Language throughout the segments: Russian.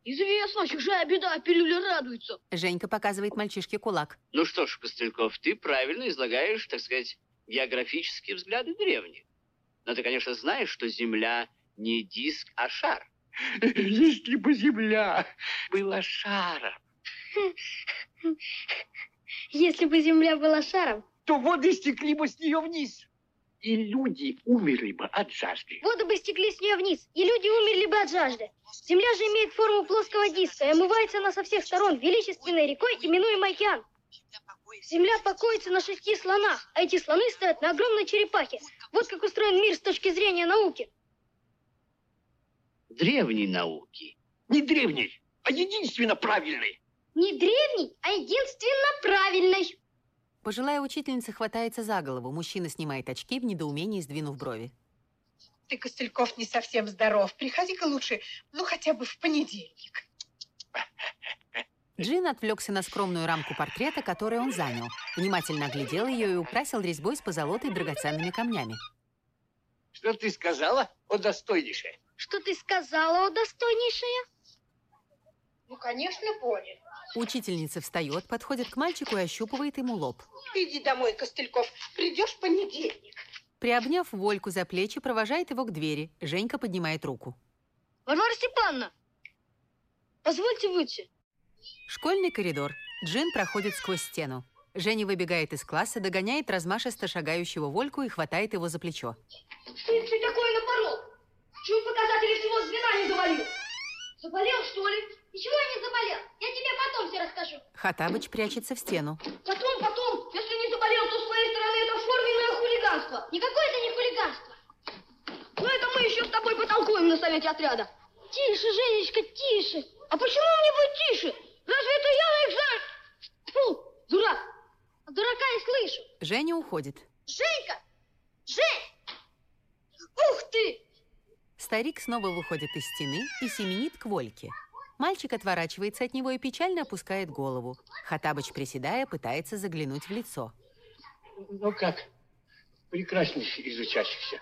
Известно, чужая беда, пилюля радуется. Женька показывает мальчишке кулак. Ну что ж, Костыльков, ты правильно излагаешь, так сказать, географические взгляды древних. Но ты, конечно, знаешь, что Земля не диск, а шар. Если бы Земля была шаром. Если бы Земля была шаром, то воды стекли бы с нее вниз. И люди умерли бы от жажды. воды бы стекли с нее вниз, и люди умерли бы от жажды. Земля же имеет форму плоского диска, и омывается она со всех сторон величественной рекой, именуемой океан. Земля покоится на 6 слонах, а эти слоны стоят на огромной черепахе. Вот как устроен мир с точки зрения науки. Древней науки. Не древней, а единственно правильной. Не древний, а единственно правильный. Пожилая учительница хватается за голову. Мужчина снимает очки, в недоумении сдвинув брови. Ты, Костыльков, не совсем здоров. Приходи-ка лучше, ну, хотя бы в понедельник. Джин отвлекся на скромную рамку портрета, который он занял. Внимательно оглядел ее и украсил резьбой с позолотой и драгоценными камнями. Что ты сказала, о достойнейшая? Что ты сказала, о достойнейшая? Ну, конечно, понял. Учительница встает, подходит к мальчику и ощупывает ему лоб. Иди домой, Костыльков, придешь в понедельник. Приобняв Вольку за плечи, провожает его к двери. Женька поднимает руку. Варвара Степановна, позвольте выйти. Школьный коридор. Джин проходит сквозь стену. Женя выбегает из класса, догоняет размашисто шагающего Вольку и хватает его за плечо. Ты такое напорол? Чего показатели всего звена не завалил? Заболел, что ли? Ничего я не заболел. Я тебе потом все расскажу. Хаттабыч прячется в стену. Потом. Если не заболел, то с твоей стороны это форменное хулиганство. Никакое это не хулиганство. Но это мы еще с тобой потолкуем на совете отряда. Тише, Женечка, тише. А почему мне быть тише? Разве это я на экзамен? Фу, дурак. От дурака я слышу. Женя уходит. Женька! Жень! Ух ты! Старик снова выходит из стены и семенит к Вольке. Мальчик отворачивается от него и печально опускает голову. Хаттабыч, приседая, пытается заглянуть в лицо. Ну как, прекраснейший из учащихся.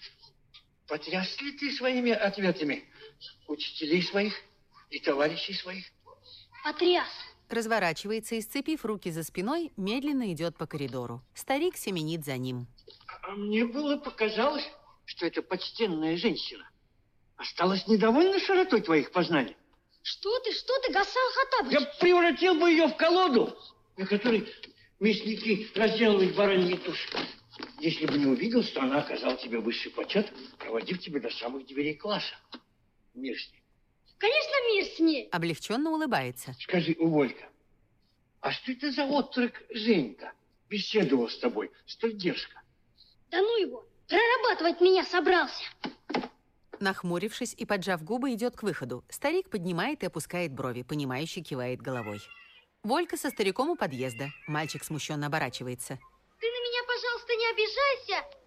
Потряс ли ты своими ответами учителей своих и товарищей своих? Потряс. Разворачивается и, сцепив руки за спиной, медленно идет по коридору. Старик семенит за ним. А мне было показалось, что эта почтенная женщина осталась недовольна широтой твоих познаний. Что ты, Гасан Хаттабыч? Я превратил бы ее в колоду, на которой мясники разделывают бараньи туши. Если бы не увидел, что она оказала тебе высший почет, проводив тебя до самых дверей класса. Мир с ней. Конечно, мир с ней. Облегченно улыбается. Скажи, Волька, а что это за отрок Женька беседовал с тобой столь дерзко? Да ну его, прорабатывать меня собрался. Нахмурившись и поджав губы, идет к выходу. Старик поднимает и опускает брови, понимающе кивает головой. Волька со стариком у подъезда. Мальчик смущенно оборачивается. Ты на меня, пожалуйста, не обижайся.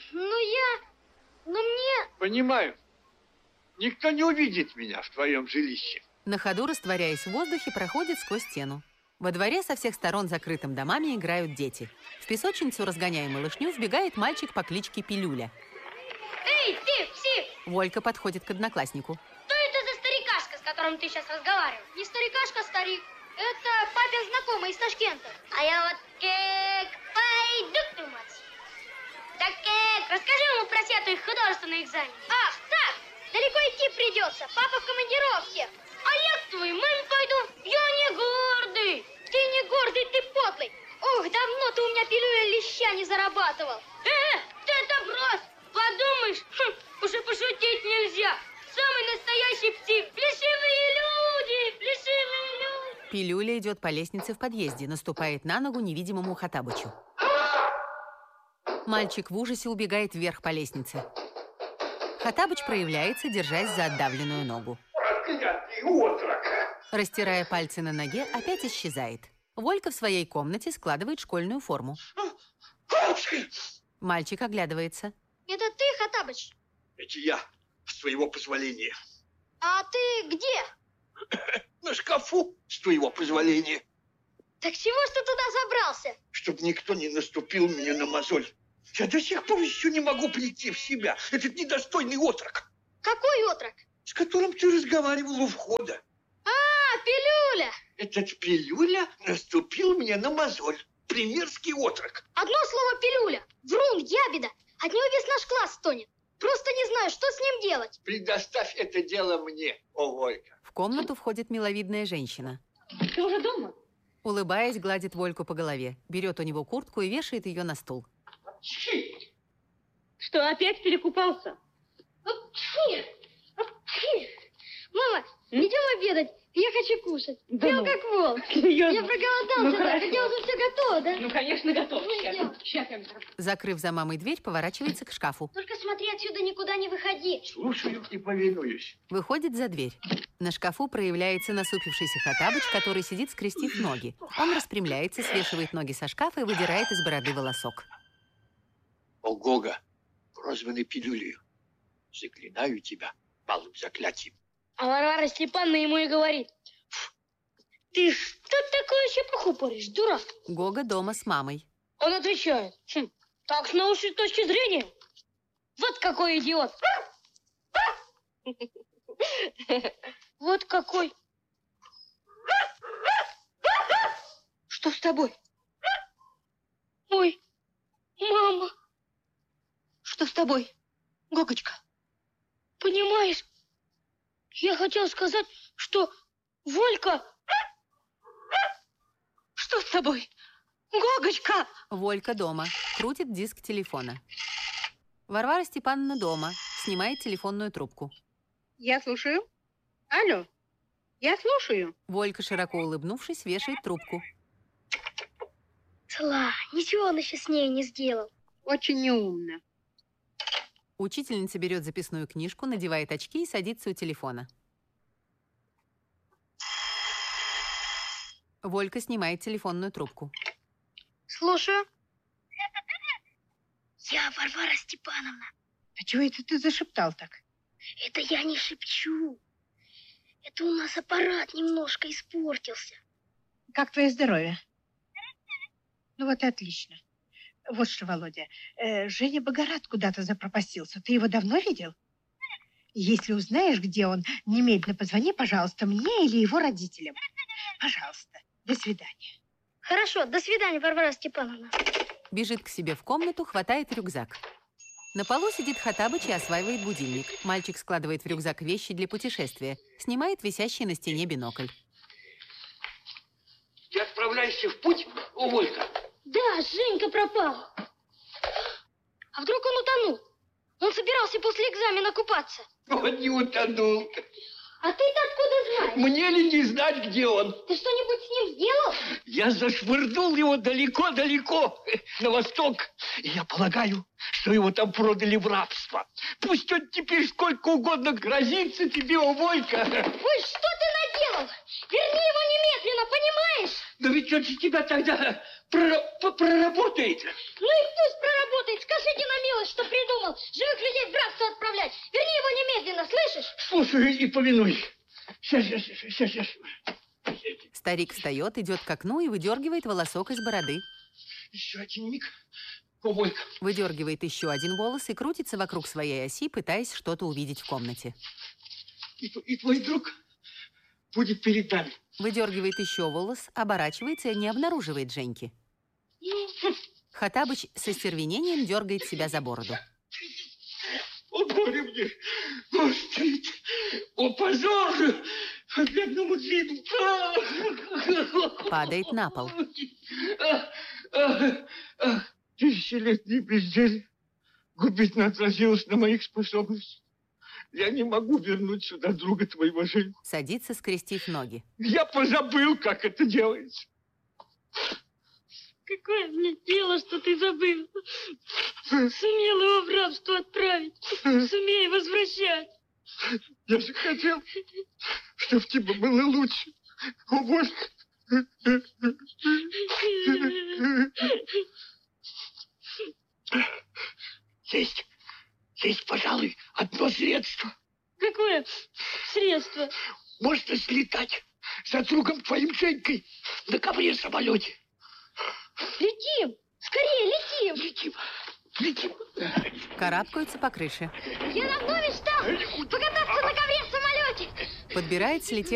Но мне... Понимаю. Никто не увидит меня в твоем жилище. На ходу, растворяясь в воздухе, проходит сквозь стену. Во дворе со всех сторон закрытым домами играют дети. В песочницу, разгоняя малышню, вбегает мальчик по кличке Пилюля. Эй, ты! Волька подходит к однокласснику. Что это за старикашка, с которым ты сейчас разговариваешь? Не старикашка, старик. Это папин знакомый из Ташкента. А я вот как пойду к нему отсюда. Так как, расскажи ему про все твои художественные экзамены. Ах, так, далеко идти придется, папа в командировке. А я к твоей маме пойду. Я не гордый. Ты не гордый, ты подлый. Ох, давно ты у меня пилюля леща не зарабатывал. Ты это брось. Подумаешь, уже пошутить нельзя. Самый настоящий псих. Плешивые люди. Пилюля идет по лестнице в подъезде, наступает на ногу невидимому Хаттабычу. Мальчик в ужасе убегает вверх по лестнице. Хаттабыч проявляется, держась за отдавленную ногу. Проклятый отрок! Растирая пальцы на ноге, опять исчезает. Волька в своей комнате складывает школьную форму. Мальчик оглядывается. Это ты, Хаттабыч? Это я, с твоего позволения. А ты где? На шкафу, с твоего позволения. Так чего ж ты туда забрался? Чтоб никто не наступил мне на мозоль. Я до сих пор еще не могу прийти в себя. Этот недостойный отрок. Какой отрок? С которым ты разговаривал у входа. пилюля. Этот пилюля наступил мне на мозоль. Примерский отрок. Одно слово пилюля. Врун, ябеда. От него весь наш класс стонет. Просто не знаю, что с ним делать. Предоставь это дело мне, о Волька. В комнату входит миловидная женщина. Ты уже дома? Улыбаясь, гладит Вольку по голове. Берет у него куртку и вешает ее на стул. Что, опять перекупался? Мама, идем обедать. Я хочу кушать. Да Прям ну. как волк. Серьезно? Я проголодался, Ну, да. хорошо. Хотела уже все готово, да? Ну, конечно, готов. Ну, идем. Сейчас я... Закрыв за мамой дверь, поворачивается к шкафу. Только смотри, отсюда никуда не выходи. Слушаю и повинуюсь. Выходит за дверь. На шкафу проявляется насупившийся Хоттабыч, который сидит, скрестив ноги. Он распрямляется, свешивает ноги со шкафа и выдирает из бороды волосок. О Гога, прозванный пилюлею, заклинаю тебя малым заклятием. А Варвара Степановна ему и говорит: ты что такое чепуху поришь, дурак? Гога дома с мамой. Он отвечает: так, с научной точки зрения, вот какой идиот. Вот какой. Что с тобой? Ой, мама, Что с тобой, Гогочка? понимаешь, я хотел сказать, что Волька... Что с тобой? Гогочка! Волька дома. Крутит диск телефона. Варвара Степановна дома. Снимает телефонную трубку. Я слушаю. Алло, я слушаю. Волька, широко улыбнувшись, вешает трубку. Зла, ничего он еще с ней не сделал. Очень неумно. Учительница берет записную книжку, надевает очки и садится у телефона. Волька снимает телефонную трубку. Слушаю. Я Варвара Степановна. А чего это ты зашептал так? Это я не шепчу. Это у нас аппарат немножко испортился. Как твое здоровье? Ну вот и отлично. Вот что, Володя, Женя Богорат куда-то запропастился. Ты его давно видел? Если узнаешь, где он, немедленно позвони, пожалуйста, мне или его родителям. Пожалуйста. До свидания. Хорошо, до свидания, Варвара Степановна. Бежит к себе в комнату, хватает рюкзак. На полу сидит Хоттабыч и осваивает будильник. Мальчик складывает в рюкзак вещи для путешествия. Снимает висящий на стене бинокль. Ты отправляешься в путь, о Волька? Да, Женька пропал. А вдруг он утонул? Он собирался после экзамена купаться. Он не утонул. А ты-то откуда знаешь? Мне ли не знать, где он? Ты что-нибудь с ним сделал? Я зашвырнул его далеко-далеко на восток. И я полагаю, что его там продали в рабство. Пусть он теперь сколько угодно грозится тебе, о Волька. Ой, что ты наделал? Верни его немедленно, понимаешь? Но ведь он же тебя тогда проработает. Ну и пусть проработает. Скажите на милость, что придумал. Живых людей в рабство отправлять. Верни его немедленно, слышишь? Слушаю и повинуюсь. Сейчас. Старик встает, идет к окну и выдергивает волосок из бороды. Еще один миг, о Волька. Выдергивает еще один волос и крутится вокруг своей оси, пытаясь что-то увидеть в комнате. И твой друг будет перед нами. Выдергивает еще волос, оборачивается и не обнаруживает Женьки. Хоттабыч с остервенением дергает себя за бороду. О, горе мне! О, стыд! О, позор! О, бедному виду! Падает на пол. 1000-летний безделие губительно отразилось на моих способностях. Я не могу вернуть сюда друга твоего, Жень. Садится, скрестив ноги. Я позабыл, как это делается. Какое мне дело, что ты забыл? Сумел его в рабство отправить. Сумей возвращать. Я же хотел, чтобы тебе было лучше. О, Боже! Есть, пожалуй, одно средство. Какое средство? Можно слетать за другом твоим Женькой на ковре-самолете. Летим! Скорее, летим! Летим. Карабкаются по крыше. Я давно мечтал покататься на ковре в самолете. Подбирает слетевший